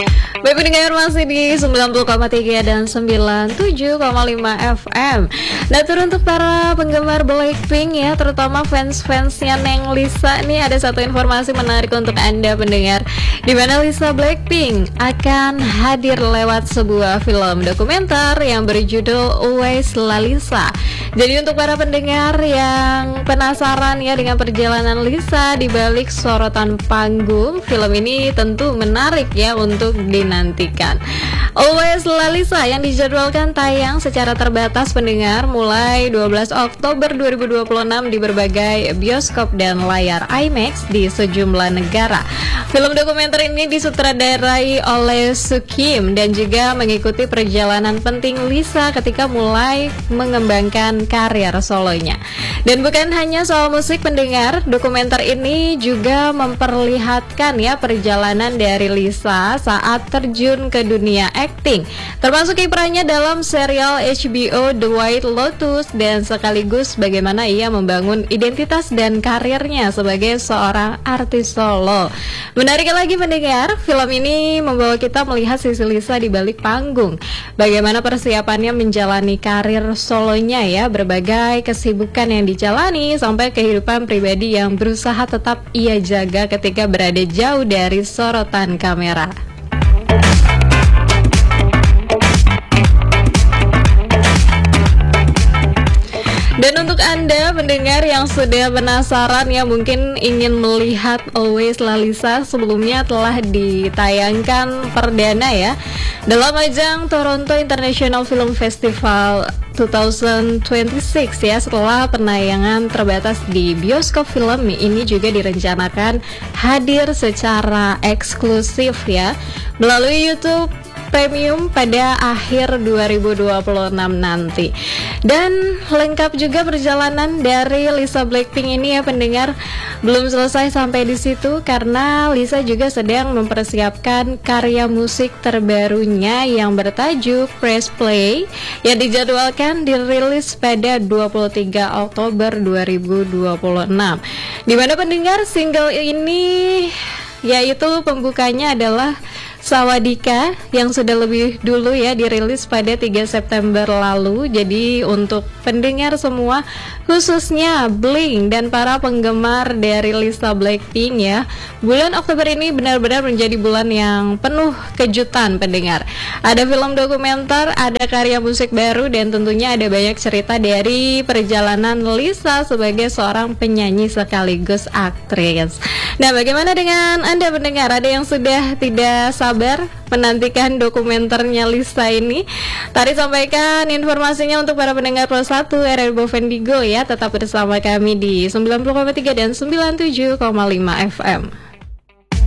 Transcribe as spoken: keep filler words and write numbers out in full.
Baik pendengar, masih di sembilan puluh koma tiga dan sembilan puluh tujuh koma lima F M. Nah, turun untuk para penggemar Blackpink ya, terutama fans-fansnya Neng Lisa nih, ada satu informasi menarik untuk Anda pendengar, di mana Lisa Blackpink akan hadir lewat sebuah film dokumenter yang berjudul Always Lalisa. Jadi untuk para pendengar yang penasaran ya dengan perjalanan Lisa di balik sorotan panggung, film ini tentu menarik ya untuk dinantikan. Always Lalisa yang dijadwalkan tayang secara terbatas pendengar mulai dua belas Oktober dua ribu dua puluh enam di berbagai bioskop dan layar IMAX di sejumlah negara. Film dokumenter ini disutradarai oleh Sukim dan juga mengikuti perjalanan penting Lisa ketika mulai mengembangkan karir solonya. Dan bukan hanya soal musik pendengar, dokumenter ini juga memperlihatkan ya perjalanan dari Lisa saat terjun ke dunia acting, termasuk kiprahnya dalam serial H B O The White Lotus dan sekaligus bagaimana ia membangun identitas dan karirnya sebagai seorang artis solo. Menarik lagi pendengar, film ini membawa kita melihat sisi Lisa di balik panggung, bagaimana persiapannya menjalani karir solonya ya, berbagai kesibukan yang dijalani sampai kehidupan pribadi yang berusaha tetap ia jaga ketika berada jauh dari sorotan kamera. Dan untuk Anda pendengar yang sudah penasaran ya, mungkin ingin melihat Always Lalisa, sebelumnya telah ditayangkan perdana ya dalam ajang Toronto International Film Festival dua ribu dua puluh enam ya. Setelah penayangan terbatas di bioskop, film ini juga direncanakan hadir secara eksklusif ya melalui YouTube Premium pada akhir dua ribu dua puluh enam nanti. Dan lengkap juga perjalanan dari Lisa Blackpink ini ya pendengar. Belum selesai sampai di situ karena Lisa juga sedang mempersiapkan karya musik terbarunya yang bertajuk Press Play yang dijadwalkan dirilis pada dua puluh tiga Oktober dua ribu dua puluh enam. Di mana pendengar, single ini yaitu pembukanya adalah Sawadika yang sudah lebih dulu ya dirilis pada tiga September lalu. Jadi untuk pendengar semua, khususnya Blink dan para penggemar dari Lisa Blackpink ya, bulan Oktober ini benar-benar menjadi bulan yang penuh kejutan pendengar. Ada film dokumenter, ada karya musik baru, dan tentunya ada banyak cerita dari perjalanan Lisa sebagai seorang penyanyi sekaligus aktris. Nah, bagaimana dengan Anda pendengar? Ada yang sudah tidak sabar menantikan dokumenternya Lisa ini? Tadi sampaikan informasinya untuk para pendengar Pro satu R R Bovendigo ya. Tetap bersama kami di sembilan puluh koma tiga dan sembilan puluh tujuh koma lima F M.